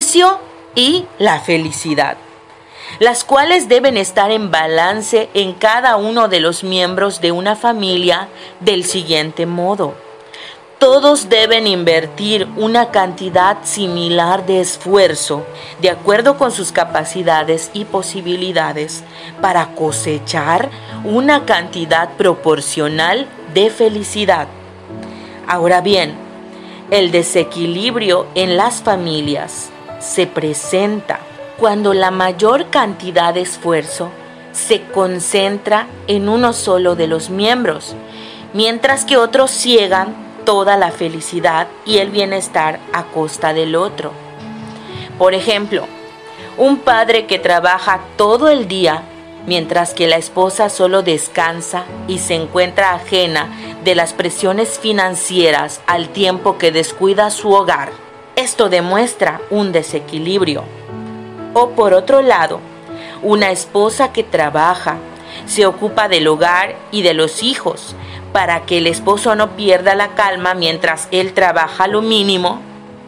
servicio y la felicidad, las cuales deben estar en balance en cada uno de los miembros de una familia del siguiente modo. Todos deben invertir una cantidad similar de esfuerzo, de acuerdo con sus capacidades y posibilidades, para cosechar una cantidad proporcional de felicidad. Ahora bien, el desequilibrio en las familias se presenta cuando la mayor cantidad de esfuerzo se concentra en uno solo de los miembros, mientras que otros ciegan toda la felicidad y el bienestar a costa del otro. Por ejemplo, un padre que trabaja todo el día, mientras que la esposa solo descansa y se encuentra ajena de las presiones financieras al tiempo que descuida su hogar. Esto demuestra un desequilibrio. O por otro lado, una esposa que trabaja, se ocupa del hogar y de los hijos para que el esposo no pierda la calma mientras él trabaja lo mínimo,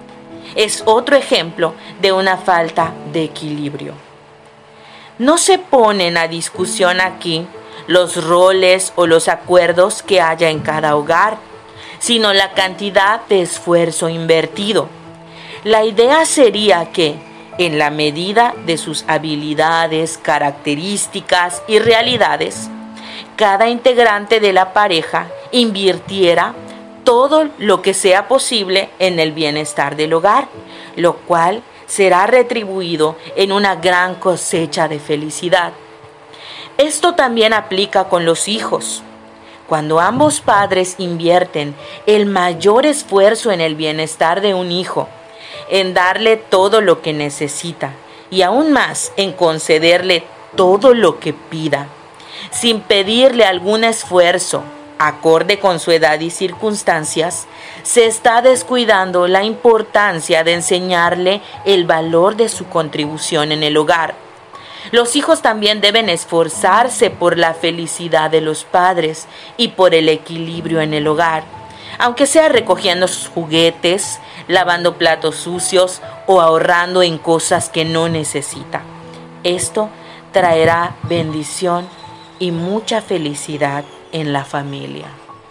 es otro ejemplo de una falta de equilibrio. No se ponen a discusión aquí los roles o los acuerdos que haya en cada hogar, sino la cantidad de esfuerzo invertido. La idea sería que, en la medida de sus habilidades, características y realidades, cada integrante de la pareja invirtiera todo lo que sea posible en el bienestar del hogar, lo cual será retribuido en una gran cosecha de felicidad. Esto también aplica con los hijos. Cuando ambos padres invierten el mayor esfuerzo en el bienestar de un hijo, en darle todo lo que necesita y aún más en concederle todo lo que pida, sin pedirle algún esfuerzo acorde con su edad y circunstancias, se está descuidando la importancia de enseñarle el valor de su contribución en el hogar. Los hijos también deben esforzarse por la felicidad de los padres y por el equilibrio en el hogar, aunque sea recogiendo sus juguetes, lavando platos sucios o ahorrando en cosas que no necesita. Esto traerá bendición y mucha felicidad en la familia.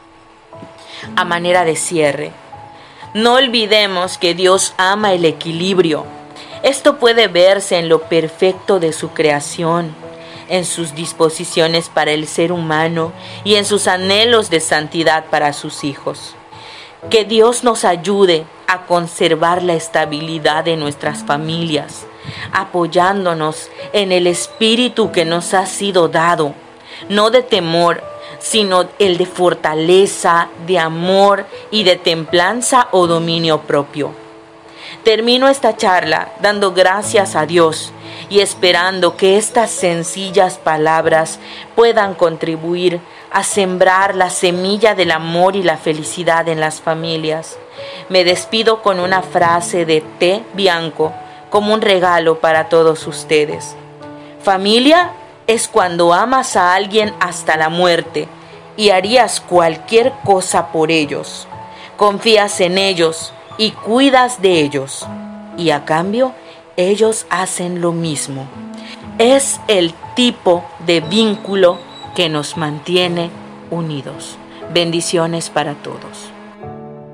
A manera de cierre, no olvidemos que Dios ama el equilibrio. Esto puede verse en lo perfecto de su creación, en sus disposiciones para el ser humano y en sus anhelos de santidad para sus hijos. Que Dios nos ayude a conservar la estabilidad de nuestras familias, apoyándonos en el espíritu que nos ha sido dado, no de temor, sino el de fortaleza, de amor y de templanza o dominio propio. Termino esta charla dando gracias a Dios y esperando que estas sencillas palabras puedan contribuir a sembrar la semilla del amor y la felicidad en las familias. Me despido con una frase de T. Bianco como un regalo para todos ustedes. Familia es cuando amas a alguien hasta la muerte y harías cualquier cosa por ellos. Confías en ellos y cuidas de ellos, y a cambio ellos hacen lo mismo. Es el tipo de vínculo que nos mantiene unidos. Bendiciones para todos.